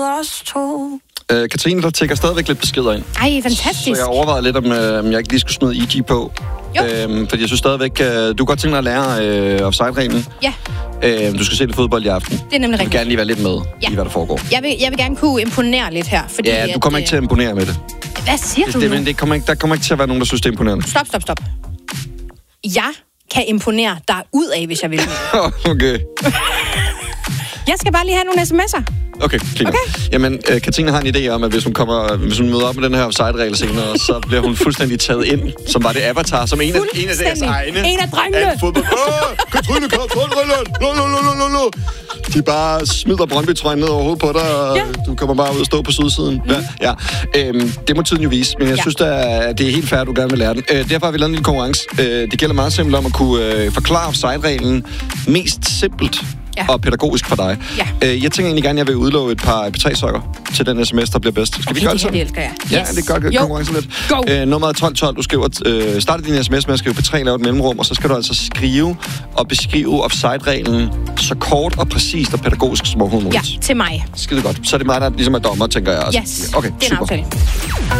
os to. Katrine, der tækker stadigvæk lidt beskeder ind. Ej, fantastisk. Så jeg overvejede lidt, om jeg ikke lige skulle smide EG på. Fordi jeg synes stadigvæk, du kan godt tænke dig at lære offside-reglen. Ja. Du skal se lidt fodbold i aften. Det er nemlig rigtigt. Du vil gerne lige være lidt med i, hvad der foregår. Jeg vil gerne kunne imponere lidt her. Fordi Ja, du kommer ikke til at imponere med det. Hvad siger du nu? Der kommer ikke til at være nogen, der synes, det er imponerende. Stop. Jeg kan imponere dig ud af, hvis jeg vil. Okay. Jeg skal bare lige have nogle sms'er. Okay, fint. Jamen, Katrine har en idé om, at hvis hun møder op med den her offside-regel senere, så bliver hun fuldstændig taget ind, som var det avatar, som en af deres egne. En af drengene. Katrine, kontrol. De bare smider Brøndby-trøjen ned over hovedet på dig, og du kommer bare ud og stå på sydsiden. Ja. Det må tiden jo vise, men jeg synes, det er helt fair, at du gerne vil lære den. Derfor har vi lavet en lille konkurrence. Det gælder meget simpelt om at kunne forklare offside-reglen mest simpelt og pædagogisk for dig. Ja. Jeg tænker egentlig gerne, at jeg vil udlove et par MP3-sokker til den sms, der bliver bedst. Skal vi gøre det sådan? Det elsker jeg. Ja, det gør konkurrencen lidt. Nummeret 1212, du skriver, starter din sms med at skrive P3, lave et mellemrum, og så skal du altså skrive og beskrive offside-reglen så kort og præcist og pædagogisk som overhovedet muligt. Ja, til mig. Skide godt. Så er det mig, der ligesom er dommer, tænker jeg også. Yes, Okay, det er en super. aftale.